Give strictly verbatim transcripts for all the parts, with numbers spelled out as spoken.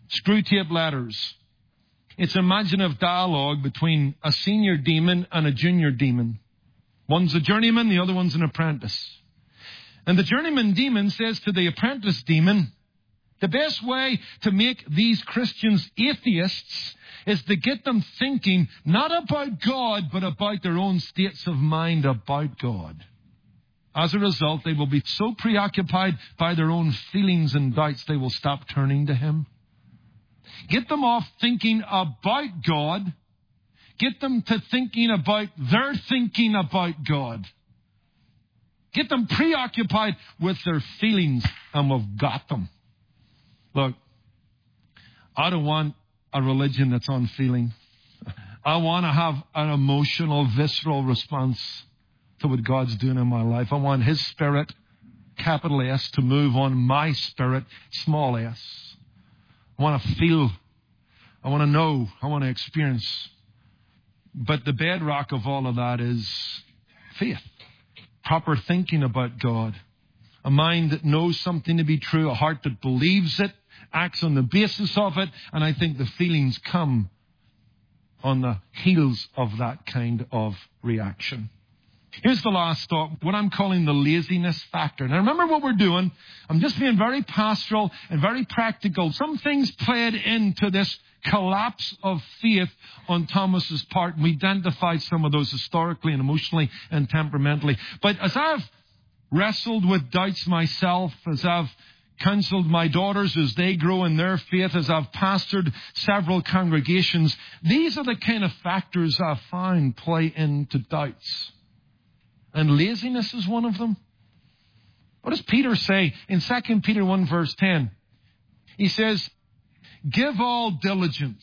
Screw tape letters. It's imaginative dialogue between a senior demon and a junior demon. One's a journeyman, the other one's an apprentice. And the journeyman demon says to the apprentice demon, the best way to make these Christians atheists is to get them thinking not about God, but about their own states of mind about God. As a result, they will be so preoccupied by their own feelings and doubts, they will stop turning to Him. Get them off thinking about God. Get them to thinking about their thinking about God. Get them preoccupied with their feelings, and we've got them. Look, I don't want a religion that's on feeling. I want to have an emotional, visceral response to what God's doing in my life. I want His Spirit, capital S, to move on my spirit, small s. I want to feel. I want to know. I want to experience. But the bedrock of all of that is faith. Proper thinking about God. A mind that knows something to be true. A heart that believes it. Acts on the basis of it. And I think the feelings come on the heels of that kind of reaction. Here's the last thought, what I'm calling the laziness factor. Now remember what we're doing. I'm just being very pastoral and very practical. Some things played into this collapse of faith on Thomas's part. And we identified some of those historically and emotionally and temperamentally. But as I've wrestled with doubts myself, as I've counseled my daughters as they grow in their faith, as I've pastored several congregations, these are the kind of factors I've found play into doubts. And laziness is one of them. What does Peter say in Second Peter one verse ten? He says, give all diligence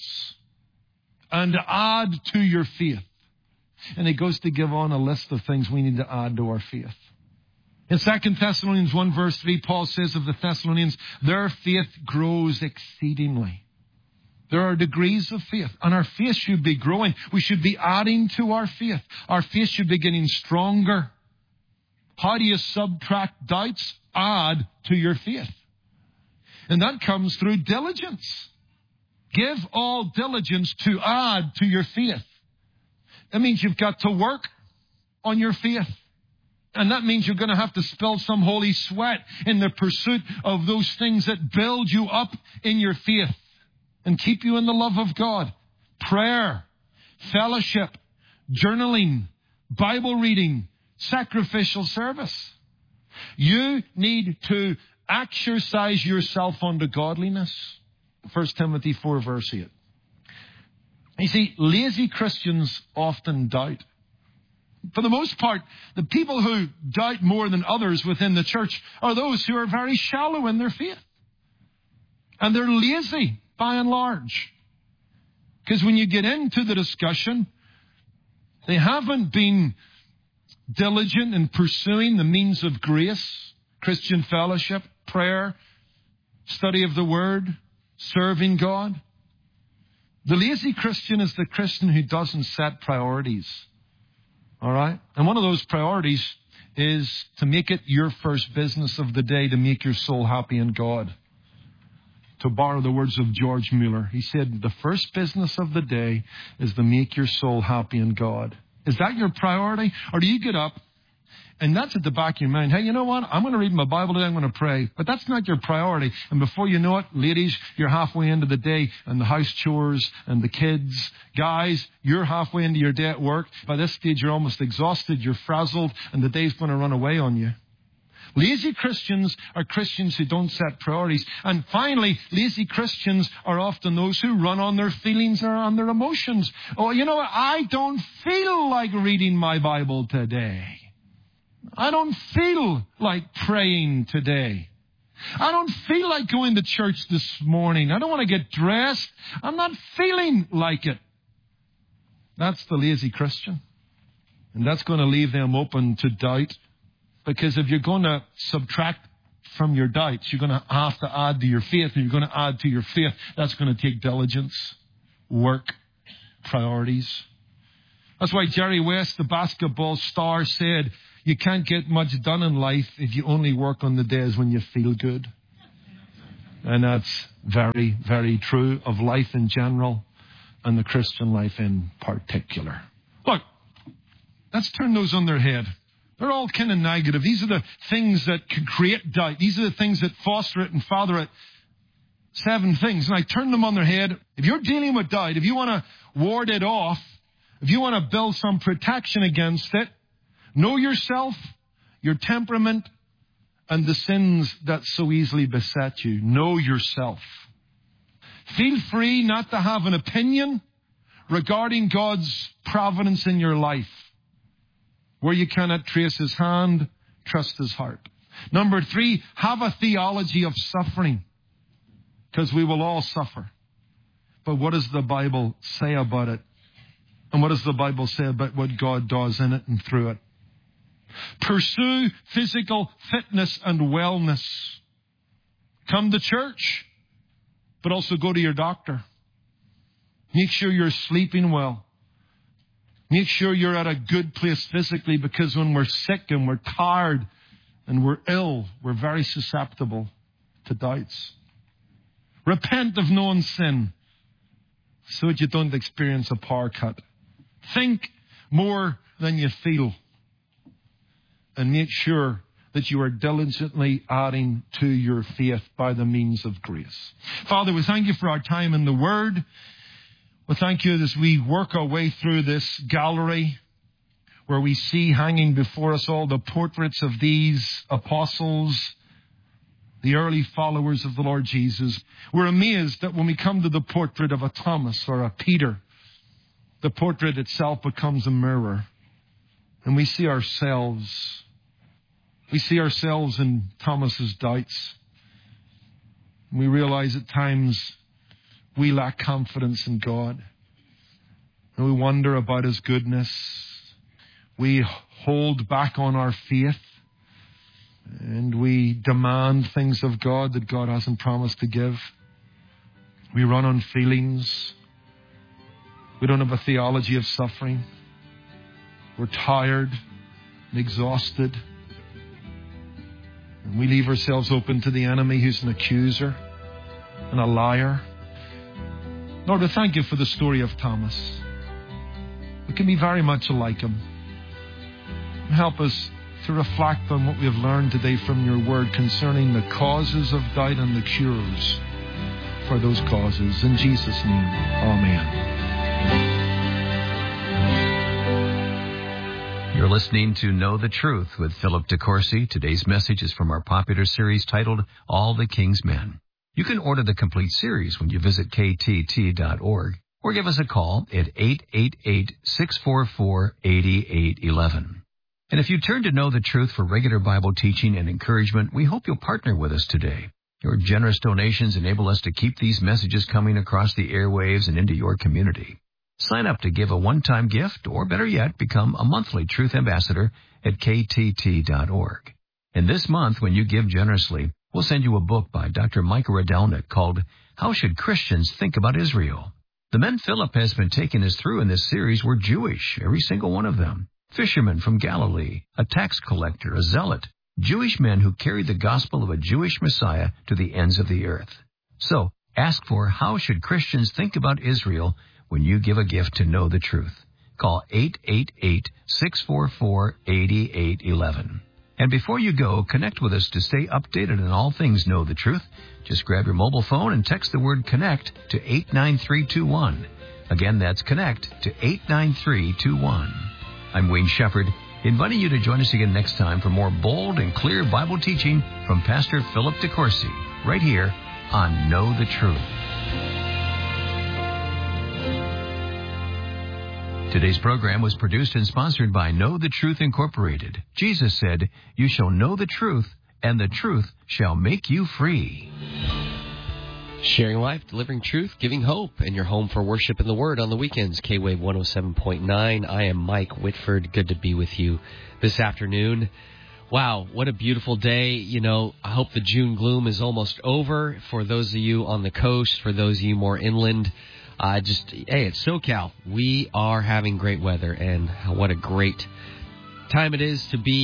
and add to your faith. And he goes to give on a list of things we need to add to our faith. In Second Thessalonians one verse three, Paul says of the Thessalonians, their faith grows exceedingly. There are degrees of faith, and our faith should be growing. We should be adding to our faith. Our faith should be getting stronger. How do you subtract doubts? Add to your faith. And that comes through diligence. Give all diligence to add to your faith. That means you've got to work on your faith. And that means you're going to have to spill some holy sweat in the pursuit of those things that build you up in your faith and keep you in the love of God. Prayer, fellowship, journaling, Bible reading, sacrificial service. You need to exercise yourself unto godliness. First Timothy four verse eight. You see, lazy Christians often doubt. For the most part, the people who doubt more than others within the church are those who are very shallow in their faith. And they're lazy, by and large. Because when you get into the discussion, they haven't been diligent in pursuing the means of grace, Christian fellowship, prayer, study of the Word, serving God. The lazy Christian is the Christian who doesn't set priorities. All right? And one of those priorities is to make it your first business of the day to make your soul happy in God. To borrow the words of George Mueller, he said, the first business of the day is to make your soul happy in God. Is that your priority? Or do you get up and that's at the back of your mind? Hey, you know what? I'm going to read my Bible today. I'm going to pray. But that's not your priority. And before you know it, ladies, you're halfway into the day and the house chores and the kids. Guys, you're halfway into your day at work. By this stage, you're almost exhausted. You're frazzled and the day's going to run away on you. Lazy Christians are Christians who don't set priorities. And finally, lazy Christians are often those who run on their feelings or on their emotions. Oh, you know what? I don't feel like reading my Bible today. I don't feel like praying today. I don't feel like going to church this morning. I don't want to get dressed. I'm not feeling like it. That's the lazy Christian. And that's going to leave them open to doubt. Because if you're going to subtract from your doubts, you're going to have to add to your faith. And you're going to add to your faith. That's going to take diligence, work, priorities. That's why Jerry West, the basketball star, said, you can't get much done in life if you only work on the days when you feel good. And that's very, very true of life in general and the Christian life in particular. Look, let's turn those on their head. They're all kind of negative. These are the things that can create doubt. These are the things that foster it and father it. Seven things. And I turn them on their head. If you're dealing with doubt, if you want to ward it off, if you want to build some protection against it, know yourself, your temperament, and the sins that so easily beset you. Know yourself. Feel free not to have an opinion regarding God's providence in your life. Where you cannot trace His hand, trust His heart. Number three, have a theology of suffering. Because we will all suffer. But what does the Bible say about it? And what does the Bible say about what God does in it and through it? Pursue physical fitness and wellness. Come to church, but also go to your doctor. Make sure you're sleeping well. Make sure you're at a good place physically, because when we're sick and we're tired and we're ill, we're very susceptible to doubts. Repent of known sin so that you don't experience a power cut. Think more than you feel. And make sure that you are diligently adding to your faith by the means of grace. Father, we thank you for our time in the Word. We thank you as we work our way through this gallery where we see hanging before us all the portraits of these apostles, the early followers of the Lord Jesus. We're amazed that when we come to the portrait of a Thomas or a Peter, the portrait itself becomes a mirror. And we see ourselves. We see ourselves in Thomas's doubts. We realize at times we lack confidence in God. And we wonder about His goodness. We hold back on our faith. And we demand things of God that God hasn't promised to give. We run on feelings. We don't have a theology of suffering. We're tired and exhausted. And we leave ourselves open to the enemy, who's an accuser and a liar. Lord, I thank you for the story of Thomas. We can be very much like him. Help us to reflect on what we have learned today from your word concerning the causes of doubt and the cures for those causes. In Jesus' name, amen. You're listening to Know the Truth with Philip DeCourcy. Today's message is from our popular series titled All the King's Men. You can order the complete series when you visit K T T dot org or give us a call at eight eight eight, six four four, eight eight one one. And if you turn to Know the Truth for regular Bible teaching and encouragement, we hope you'll partner with us today. Your generous donations enable us to keep these messages coming across the airwaves and into your community. Sign up to give a one-time gift, or better yet, become a monthly Truth Ambassador at K T T dot org. And this month, when you give generously, we'll send you a book by Doctor Micah Radelnik called How Should Christians Think About Israel? The men Philip has been taking us through in this series were Jewish, every single one of them. Fishermen from Galilee, a tax collector, a zealot, Jewish men who carried the gospel of a Jewish Messiah to the ends of the earth. So, ask for How Should Christians Think About Israel when you give a gift to Know the Truth. Call eight eight eight, six four four, eight eight one one. And before you go, connect with us to stay updated on all things Know the Truth. Just grab your mobile phone and text the word CONNECT to eight nine three two one. Again, that's CONNECT to eight nine three two one. I'm Wayne Shepherd, inviting you to join us again next time for more bold and clear Bible teaching from Pastor Philip DeCourcy, right here on Know the Truth. Today's program was produced and sponsored by Know the Truth Incorporated. Jesus said, "You shall know the truth, and the truth shall make you free." Sharing life, delivering truth, giving hope, and your home for worship in the Word on the weekends. K-Wave one oh seven point nine. I am Mike Whitford. Good to be with you this afternoon. Wow, what a beautiful day. You know, I hope the June gloom is almost over for those of you on the coast, for those of you more inland. Uh, just, hey, it's SoCal. We are having great weather, and what a great time it is to be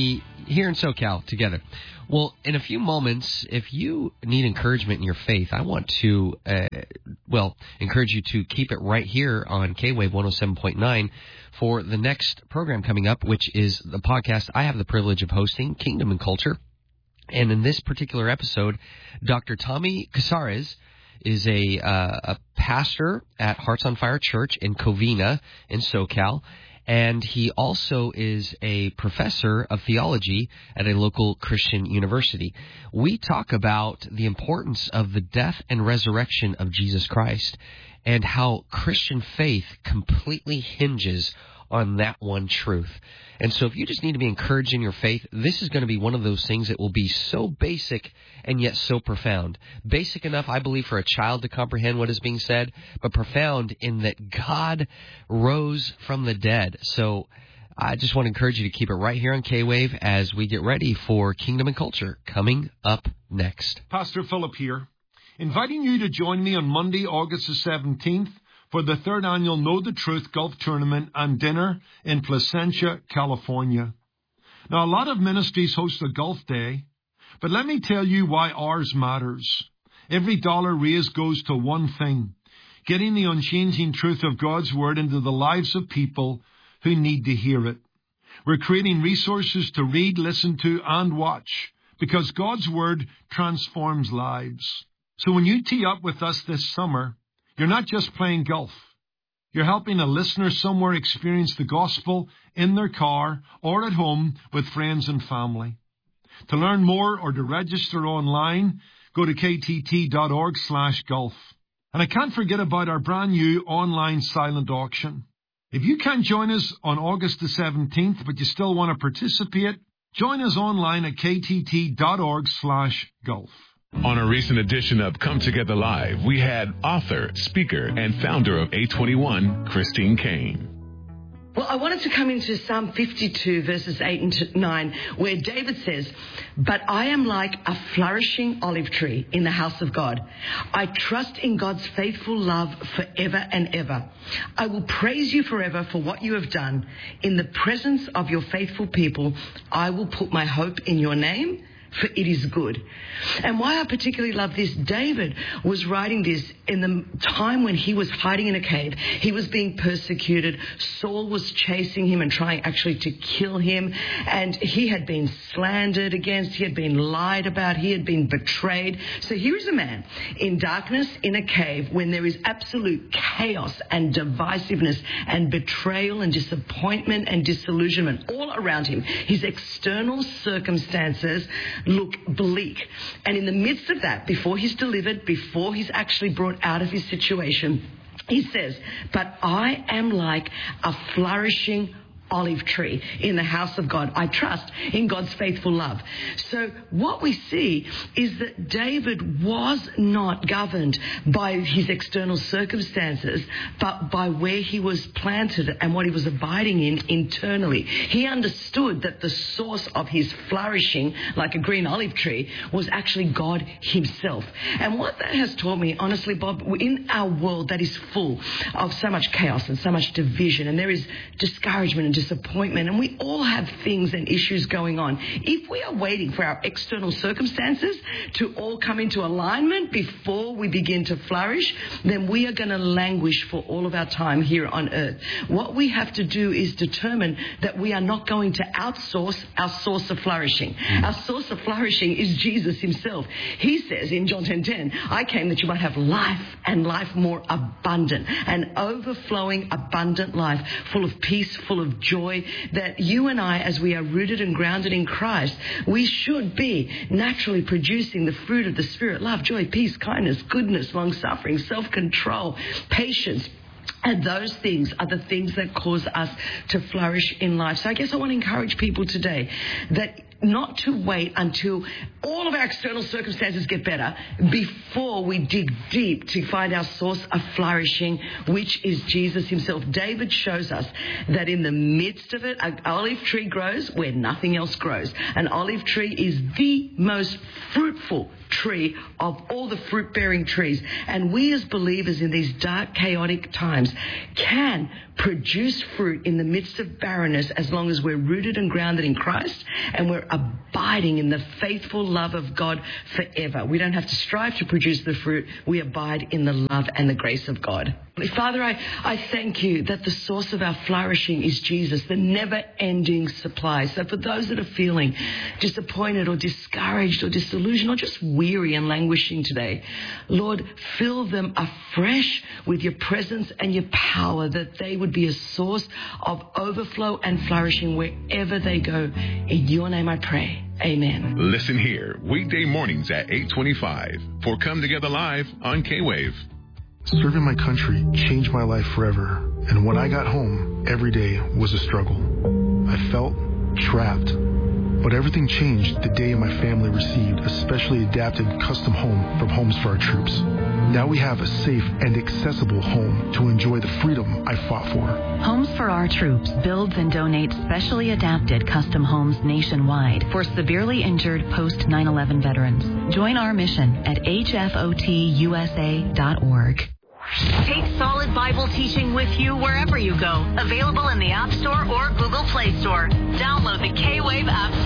here in SoCal together. Well, in a few moments, if you need encouragement in your faith, I want to, uh, well, encourage you to keep it right here on K-Wave one oh seven point nine for the next program coming up, which is the podcast I have the privilege of hosting, Kingdom and Culture. And in this particular episode, Doctor Tommy Casares is a, uh, a pastor at Hearts on Fire Church in Covina in SoCal. And he also is a professor of theology at a local Christian university. We talk about the importance of the death and resurrection of Jesus Christ and how Christian faith completely hinges on that one truth. And so if you just need to be encouraged in your faith, this is going to be one of those things that will be so basic and yet so profound. Basic enough, I believe, for a child to comprehend what is being said, but profound in that God rose from the dead. So I just want to encourage you to keep it right here on K-Wave as we get ready for Kingdom and Culture coming up next. Pastor Philip here, inviting you to join me on Monday, August the seventeenth, for the third annual Know the Truth Golf Tournament and Dinner in Placentia, California. Now, a lot of ministries host a golf day, but let me tell you why ours matters. Every dollar raised goes to one thing, getting the unchanging truth of God's Word into the lives of people who need to hear it. We're creating resources to read, listen to, and watch, because God's Word transforms lives. So when you tee up with us this summer, you're not just playing golf. You're helping a listener somewhere experience the gospel in their car or at home with friends and family. To learn more or to register online, go to ktt.org slash golf. And I can't forget about our brand new online silent auction. If you can't join us on August the seventeenth, but you still want to participate, join us online at ktt.org slash golf. On a recent edition of Come Together Live, we had author, speaker, and founder of A twenty-one, Christine Caine. Well, I wanted to come into Psalm fifty-two, verses eight and nine, where David says, "But I am like a flourishing olive tree in the house of God. I trust in God's faithful love forever and ever. I will praise you forever for what you have done. In the presence of your faithful people, I will put my hope in your name, for it is good." And why I particularly love this, David was writing this in the time when he was hiding in a cave. He was being persecuted. Saul was chasing him and trying actually to kill him. And he had been slandered against. He had been lied about. He had been betrayed. So here is a man in darkness in a cave when there is absolute chaos and divisiveness and betrayal and disappointment and disillusionment all around him. His external circumstances look bleak. And in the midst of that, before he's delivered, before he's actually brought out of his situation, he says, "But I am like a flourishing olive tree in the house of God. I trust in God's faithful love." So what we see is that David was not governed by his external circumstances, but by where he was planted and what he was abiding in internally. He understood that the source of his flourishing, like a green olive tree, was actually God himself. And what that has taught me, honestly, Bob, in our world that is full of so much chaos and so much division, and there is discouragement and disappointment, and we all have things and issues going on. If we are waiting for our external circumstances to all come into alignment before we begin to flourish, then we are going to languish for all of our time here on earth. What we have to do is determine that we are not going to outsource our source of flourishing. Mm. Our source of flourishing is Jesus himself. He says in John ten ten, "I came that you might have life and life more abundant," an overflowing, abundant life, full of peace, full of joy, that you and I, as we are rooted and grounded in Christ, we should be naturally producing the fruit of the Spirit: love, joy, peace, kindness, goodness, long-suffering, self-control, patience. And those things are the things that cause us to flourish in life. So I guess I want to encourage people today that not to wait until all of our external circumstances get better before we dig deep to find our source of flourishing, which is Jesus himself. David shows us that in the midst of it, an olive tree grows where nothing else grows. An olive tree is the most fruitful tree of all the fruit-bearing trees. And we as believers in these dark, chaotic times can produce fruit in the midst of barrenness as long as we're rooted and grounded in Christ and we're abiding in the faithful love of God forever. We don't have to strive to produce the fruit. We abide in the love and the grace of God. Father, I, I thank you that the source of our flourishing is Jesus, the never-ending supply. So for those that are feeling disappointed or discouraged or disillusioned or just weary and languishing today, Lord, fill them afresh with your presence and your power, that they would be a source of overflow and flourishing wherever they go. In your name I pray. Amen. Listen here, weekday mornings at eight twenty-five for Come Together Live on K-Wave. Serving my country changed my life forever, and when I got home, every day was a struggle. I felt trapped, but everything changed the day my family received a specially adapted custom home from Homes for Our Troops. Now we have a safe and accessible home to enjoy the freedom I fought for. Homes for Our Troops builds and donates specially adapted custom homes nationwide for severely injured post nine eleven veterans. Join our mission at H F O T U S A dot org. Take solid Bible teaching with you wherever you go. Available in the App Store or Google Play Store. Download the K-Wave app